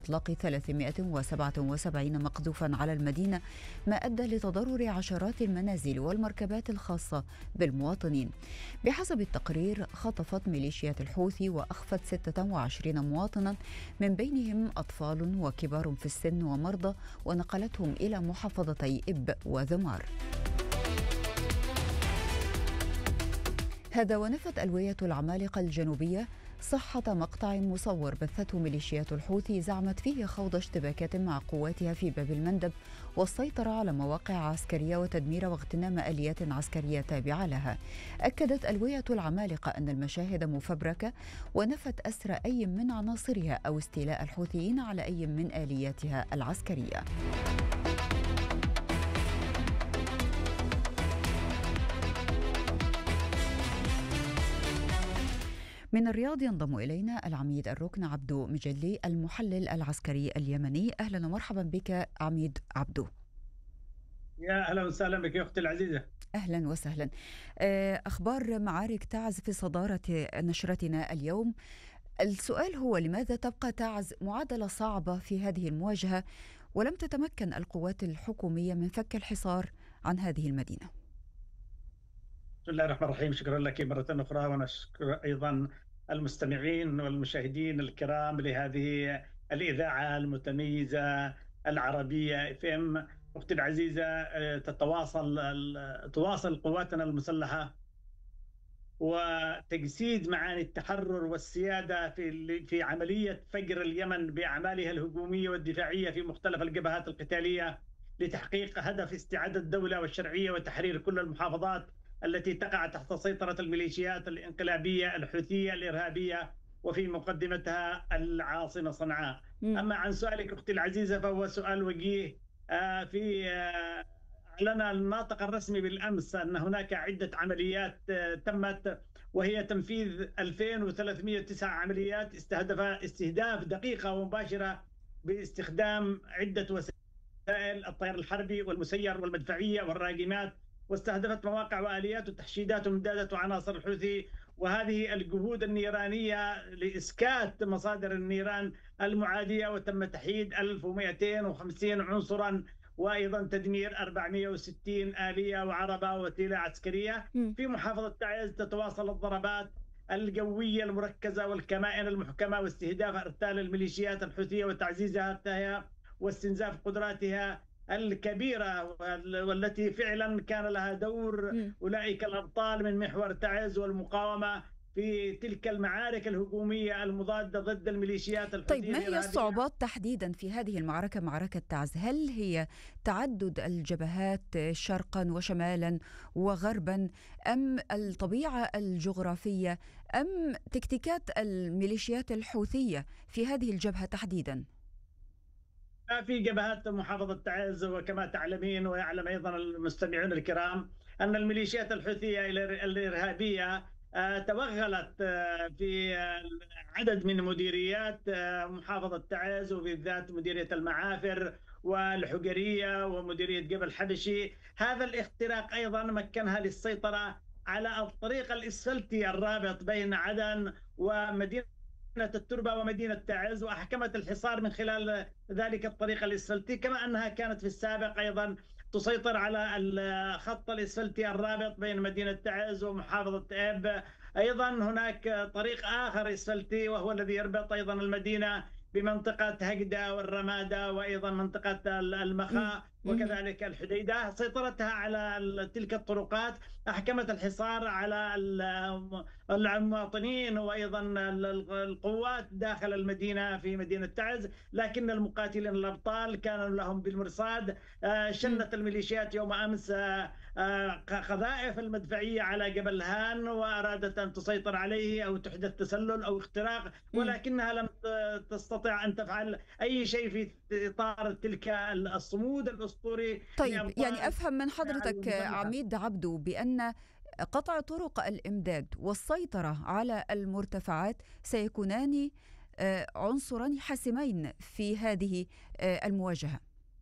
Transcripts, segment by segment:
إطلاق 377 مقذوفا على المدينة، ما أدى لتضرر عشرات المنازل والمركبات الخاصة بالمواطنين. بحسب التقرير، خطفت ميليشيات الحوثي وأخفت 26 مواطنا، من بينهم أطفال وكبار في السن ومرضى، ونقلتهم إلى محافظتي إب وذمار. هذا ونفت ألوية العمالقة الجنوبية صحة مقطع مصور بثته ميليشيات الحوثي زعمت فيه خوض اشتباكات مع قواتها في باب المندب والسيطرة على مواقع عسكرية وتدمير واغتنام آليات عسكرية تابعة لها. أكدت ألوية العمالقة أن المشاهد مفبركة، ونفت أسر أي من عناصرها أو استيلاء الحوثيين على أي من آلياتها العسكرية. من الرياض ينضم إلينا العميد الركن عبدو مجلي، المحلل العسكري اليمني. أهلا ومرحبا بك عميد عبدو. يا أهلا وسهلا بك يا أختي العزيزة. أهلا وسهلا. أخبار معارك تعز في صدارة نشرتنا اليوم. السؤال هو: لماذا تبقى تعز معادلة صعبة في هذه المواجهة، ولم تتمكن القوات الحكومية من فك الحصار عن هذه المدينة؟ بسم الله الرحمن الرحيم. شكرا لك مرة أخرى، ونشكر أيضا المستمعين والمشاهدين الكرام لهذه الإذاعة المتميزة العربية FM. أختي العزيزة، تواصل قواتنا المسلحة وتجسيد معاني التحرر والسيادة في عملية فجر اليمن بأعمالها الهجومية والدفاعية في مختلف الجبهات القتالية لتحقيق هدف استعادة الدولة والشرعية وتحرير كل المحافظات التي تقع تحت سيطرة الميليشيات الانقلابية الحوثية الإرهابية، وفي مقدمتها العاصمة صنعاء. أما عن سؤالك أختي العزيزة فهو سؤال وجيه. في أعلن الناطق الرسمي بالأمس أن هناك عدة عمليات تمت، وهي تنفيذ 2309 عمليات استهداف دقيقة ومباشرة باستخدام عدة وسائل الطيار الحربي والمسير والمدفعية والراجمات، واستهدفت مواقع وآليات وتحشيدات وامدادات وعناصر الحوثي. وهذه الجهود النيرانية لإسكات مصادر النيران المعادية، وتم تحييد 1250 عنصرا، وأيضا تدمير 460 آلية وعربة ووتيلة عسكرية. في محافظة تعز تتواصل الضربات الجوية المركزة والكمائن المحكمة واستهداف أرتال الميليشيات الحوثية وتعزيزها واستنزاف قدراتها الكبيرة، والتي فعلا كان لها دور أولئك الأبطال من محور تعز والمقاومة في تلك المعارك الهجومية المضادة ضد الميليشيات الحوثية. طيب، ما هي الصعوبات تحديدا في هذه المعركة، معركة تعز؟ هل هي تعدد الجبهات شرقا وشمالا وغربا، أم الطبيعة الجغرافية، أم تكتيكات الميليشيات الحوثية في هذه الجبهة تحديدا؟ في جبهات محافظة تعز، وكما تعلمين ويعلم أيضا المستمعون الكرام أن الميليشيات الحوثية الإرهابية توغلت في عدد من مديريات محافظة تعز، وبالذات مديرية المعافر والحجرية ومديرية جبل حبشي. هذا الاختراق أيضا مكنها للسيطرة على الطريق الإسفلتي الرابط بين عدن ومدينة التربة ومدينة تعز، وأحكمت الحصار من خلال ذلك الطريق الإسفلتي، كما أنها كانت في السابق أيضا تسيطر على الخط الإسفلتي الرابط بين مدينة تعز ومحافظة إب. أيضا هناك طريق آخر إسفلتي وهو الذي يربط أيضا المدينة بمنطقة هجدة والرمادة، وأيضا منطقة المخا وكذلك الحديدة. سيطرتها على تلك الطرقات أحكمت الحصار على المواطنين وأيضا القوات داخل المدينة في مدينة تعز، لكن المقاتلين الأبطال كانوا لهم بالمرصاد. شنت الميليشيات يوم أمس قذائف المدفعية على جبل هان، وأرادت أن تسيطر عليه أو تحدث تسلل أو اختراق، ولكنها لم تستطع أن تفعل أي شيء في إطار تلك الصمود الأسطوري. طيب، يعني أفهم من حضرتك عميد عبدو بأن قطع طرق الإمداد والسيطرة على المرتفعات سيكونان عنصرين حاسمين في هذه المواجهة.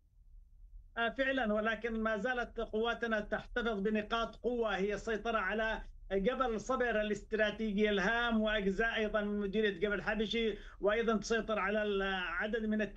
فعلا، ولكن ما زالت قواتنا تحتفظ بنقاط قوة، هي السيطرة على جبل صبر الاستراتيجي الهام، وأجزاء أيضا من مديرية جبل حبشي، وأيضا تسيطر على العدد من